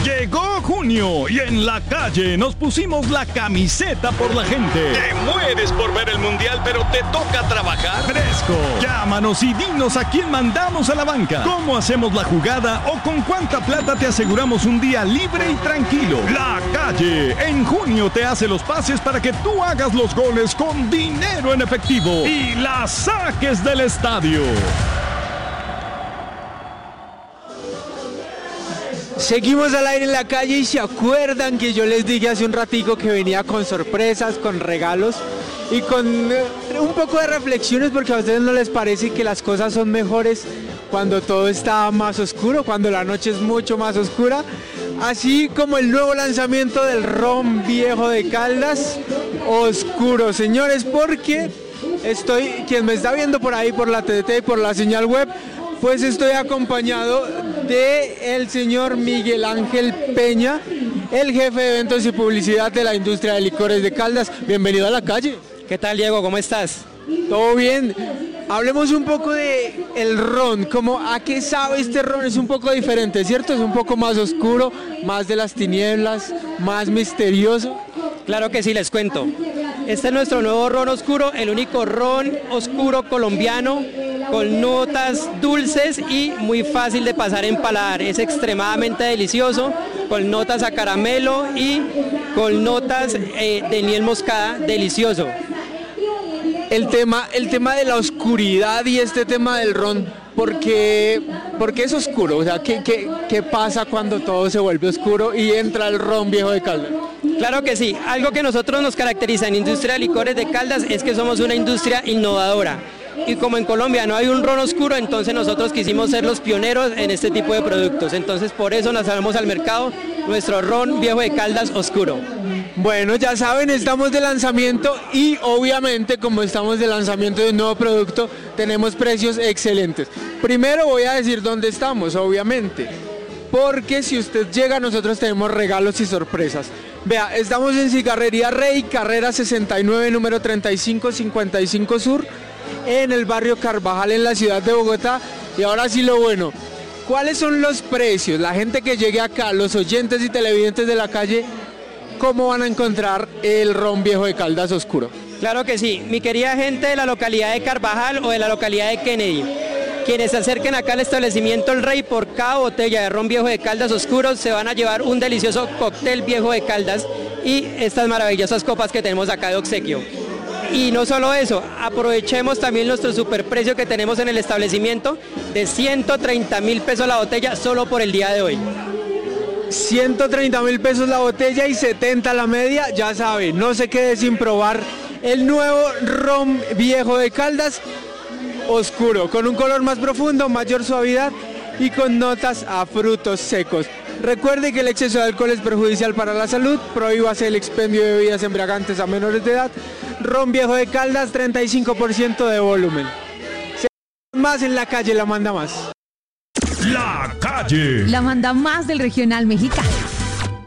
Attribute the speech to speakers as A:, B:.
A: Llegó junio y en la calle nos pusimos la camiseta por la gente.
B: Te mueres por ver el mundial, pero te toca trabajar.
A: Fresco. Llámanos y dinos a quién mandamos a la banca, cómo hacemos la jugada o con cuánta plata te aseguramos un día libre y tranquilo. La calle en junio te hace los pases para que tú hagas los goles con dinero en efectivo y la saques del estadio.
C: Seguimos al aire en la calle y se acuerdan que yo les dije hace un ratico que venía con sorpresas, con regalos y con un poco de reflexiones, porque a ustedes no les parece que las cosas son mejores cuando todo está más oscuro, cuando la noche es mucho más oscura, así como el nuevo lanzamiento del ron viejo de Caldas, oscuro, señores, porque quien me está viendo por ahí por la TDT y por la señal web, pues estoy acompañado de el señor Miguel Ángel Peña, el jefe de eventos y publicidad de la industria de licores de Caldas. Bienvenido a la calle.
D: ¿Qué tal, Diego? ¿Cómo estás?
C: ¿Todo bien? Hablemos un poco de el ron, como a qué sabe este ron. Es un poco diferente, ¿cierto? Es un poco más oscuro, más de las tinieblas, más misterioso.
D: Claro que sí, les cuento. Este es nuestro nuevo ron oscuro, el único ron oscuro colombiano con notas dulces y muy fácil de pasar en paladar. Es extremadamente delicioso, con notas a caramelo y con notas de miel moscada, delicioso.
C: El tema de la oscuridad y este tema del ron, ¿por qué es oscuro? O sea, ¿qué pasa cuando todo se vuelve oscuro y entra el ron viejo de Caldas?
D: Claro que sí, algo que nosotros nos caracteriza en industria de licores de Caldas es que somos una industria innovadora. Y como en Colombia no hay un ron oscuro, entonces nosotros quisimos ser los pioneros en este tipo de productos. Entonces por eso lanzamos al mercado nuestro ron viejo de Caldas oscuro.
C: Bueno, ya saben, estamos de lanzamiento y obviamente como estamos de lanzamiento de un nuevo producto, tenemos precios excelentes. Primero voy a decir dónde estamos, obviamente, porque si usted llega, nosotros tenemos regalos y sorpresas. Vea, estamos en Cigarrería Rey, carrera 69, número 3555 Sur, en el barrio Carvajal, en la ciudad de Bogotá. Y ahora sí lo bueno, ¿cuáles son los precios? La gente que llegue acá, los oyentes y televidentes de la calle, ¿cómo van a encontrar el ron viejo de Caldas oscuro?
D: Claro que sí, mi querida gente de la localidad de Carvajal o de la localidad de Kennedy, quienes se acerquen acá al establecimiento El Rey, por cada botella de ron viejo de Caldas oscuro se van a llevar un delicioso cóctel viejo de Caldas y estas maravillosas copas que tenemos acá de obsequio. Y no solo eso, aprovechemos también nuestro superprecio que tenemos en el establecimiento de 130.000 pesos la botella solo por el día de hoy.
C: 130.000 pesos la botella y 70 la media, ya sabe, no se quede sin probar el nuevo ron viejo de Caldas oscuro, con un color más profundo, mayor suavidad y con notas a frutos secos. Recuerde que el exceso de alcohol es perjudicial para la salud, prohíbase el expendio de bebidas embriagantes a menores de edad. Ron viejo de Caldas, 35% de volumen. Más en la calle, la manda más.
A: La calle.
E: La manda más del regional mexicano.